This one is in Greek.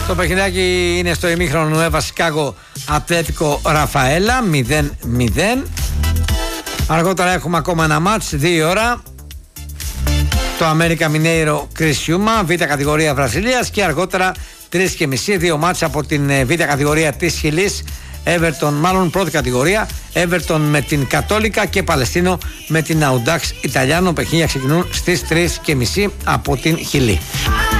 Το παιχνιδάκι είναι στο ημίχρονο Νουέβα Σικάγο Ατλέτικο Ραφαέλα 0-0. Αργότερα έχουμε ακόμα ένα μάτς 2 ώρα, το Αμέρικα Μινέιρο Κρισιούμα β' κατηγορία Βραζιλίας, και αργότερα 3:30 δύο μάτς από την β' κατηγορία της Χιλής, Everton, μάλλον πρώτη κατηγορία, Everton με την Κατόλικα και Παλαιστίνο με την Αουντάξ Ιταλιάνο. Παιχνίδια ξεκινούν στις 3:30 από την Χιλή.